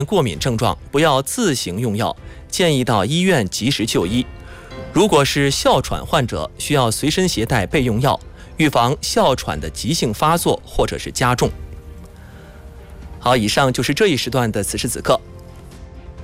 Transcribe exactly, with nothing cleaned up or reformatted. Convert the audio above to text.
过敏症状，不要自行用药，建议到医院及时就医。如果是哮喘患者，需要随身携带备用药，预防哮喘的急性发作或者是加重。好，以上就是这一时段的此时此刻。